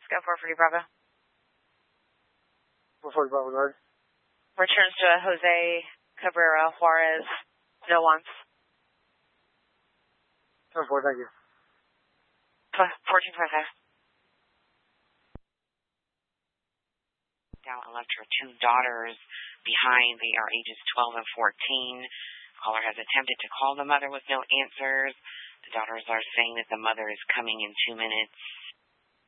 Go 440 Bravo. 440 Bravo Guard. Returns to Jose Cabrera Juarez. No wants. 10-4, thank you. 1455. Down and left her two daughters behind. They are ages 12 and 14. Caller has attempted to call the mother with no answers. The daughters are saying that the mother is coming in 2 minutes.